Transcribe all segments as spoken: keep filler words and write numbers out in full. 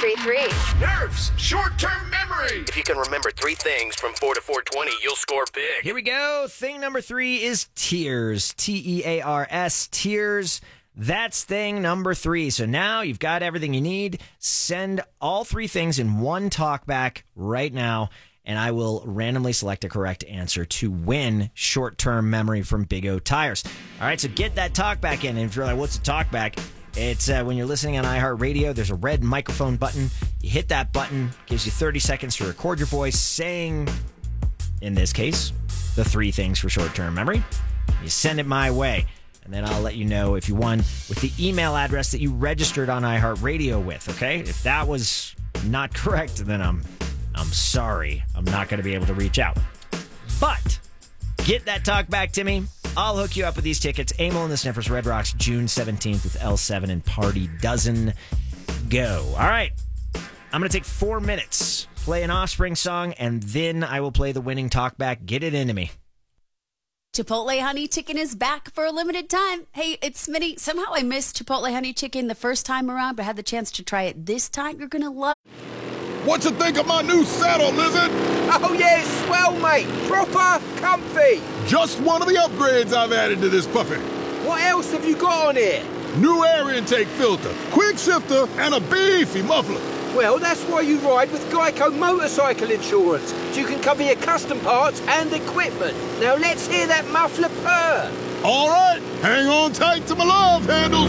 three three. Nerf's short-term memory. If you can remember three things from four to four twenty, you'll score big. Here we go. Thing number three is tears. T E A R S, tears. That's thing number three. So now you've got everything you need. Send all three things in one talkback right now, and I will randomly select a correct answer to win short-term memory from Big O Tires. All right, so get that talkback in. And if you're like, what's a talkback? It's uh, when you're listening on iHeartRadio, there's a red microphone button. You hit that button, gives you thirty seconds to record your voice saying, in this case, the three things for short-term memory. You send it my way. And then I'll let you know if you won with the email address that you registered on iHeartRadio with, okay? If that was not correct, then I'm I'm sorry. I'm not going to be able to reach out. But get that talk back to me. I'll hook you up with these tickets. Amyl and the Sniffers, Red Rocks, June seventeenth with L seven and Party Dozen. Go. All right. I'm going to take four minutes, play an Offspring song, and then I will play the winning talk back. Get it into me. Chipotle Honey Chicken is back for a limited time. Hey, it's Smitty. Somehow I missed Chipotle Honey Chicken the first time around, but had the chance to try it this time. You're going to love it. What you think of my new saddle, Lizard? Oh, yeah, it's swell, mate. Proper comfy. Just one of the upgrades I've added to this puppy. What else have you got on here? New air intake filter, quick shifter, and a beefy muffler. Well, that's why you ride with Geico Motorcycle Insurance, so you can cover your custom parts and equipment. Now let's hear that muffler purr. All right, hang on tight to my love handles.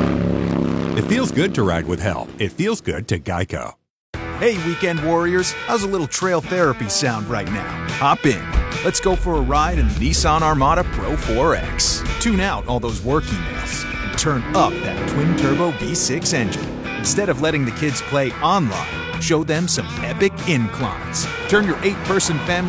It feels good to ride with help. It feels good to Geico. Hey, weekend warriors, how's a little trail therapy sound right now? Hop in. Let's go for a ride in the Nissan Armada Pro four X. Tune out all those work emails and turn up that twin-turbo V six engine. Instead of letting the kids play online, show them some epic inclines. Turn your eight-person family